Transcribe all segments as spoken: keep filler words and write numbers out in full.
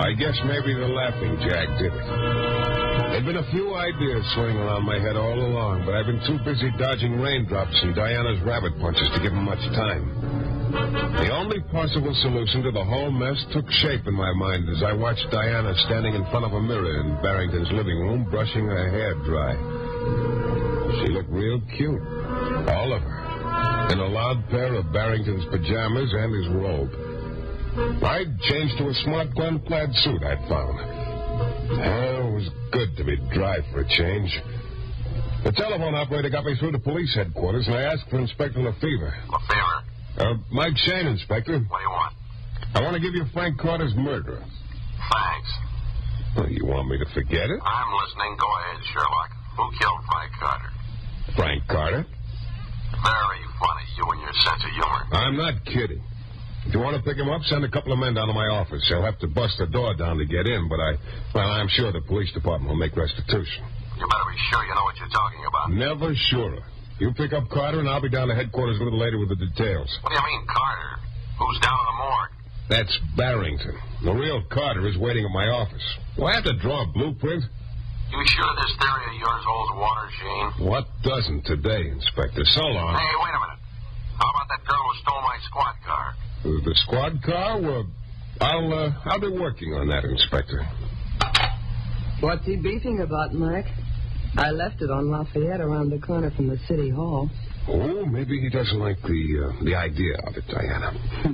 I guess maybe the laughing Jack did it. There'd been a few ideas swirling around my head all along, but I've been too busy dodging raindrops and Diana's rabbit punches to give them much time. The only possible solution to the whole mess took shape in my mind as I watched Diana standing in front of a mirror in Barrington's living room, brushing her hair dry. She looked real cute, all of her, in a loud pair of Barrington's pajamas and his robe. I'd changed to a smart Glen plaid suit I'd found. Oh, it was good to be dry for a change. The telephone operator got me through to police headquarters, and I asked for Inspector Lefevre. Lefevre? Uh, Mike Shane, Inspector. What do you want? I want to give you Frank Carter's murderer. Thanks. Well, you want me to forget it? I'm listening. Go ahead, Sherlock. Who killed Frank Carter? Frank Carter? Very funny, you and your sense of humor. I'm not kidding. If you want to pick him up, send a couple of men down to my office. They'll have to bust the door down to get in, but I, well, I'm sure the police department will make restitution. You better be sure you know what you're talking about. Never sure. You pick up Carter, and I'll be down to headquarters a little later with the details. What do you mean, Carter? Who's down in the morgue? That's Barrington. The real Carter is waiting at my office. Do I have to draw a blueprint? You sure this theory of yours holds water, Shane? What doesn't today, Inspector? So long. Hey, wait a minute. How about that girl who stole my squad car? Uh, the squad car? Well, I'll, uh, I'll be working on that, Inspector. What's he beefing about, Mike? I left it on Lafayette around the corner from the city hall. Oh, maybe he doesn't like the, uh, the idea of it, Diana.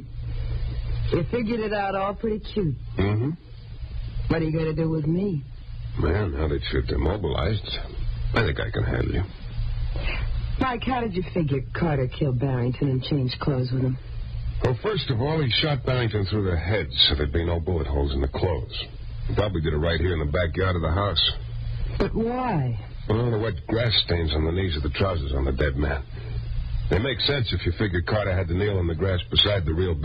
You figured it out all pretty cute. Mm-hmm. What are you going to do with me? Well, now that you're demobilized, I think I can handle you. Mike, how did you figure Carter killed Barrington and changed clothes with him? Well, first of all, he shot Barrington through the head so there'd be no bullet holes in the clothes. He probably did it right here in the backyard of the house. But why? Well, the wet grass stains on the knees of the trousers on the dead man. They make sense if you figure Carter had to kneel in the grass beside the real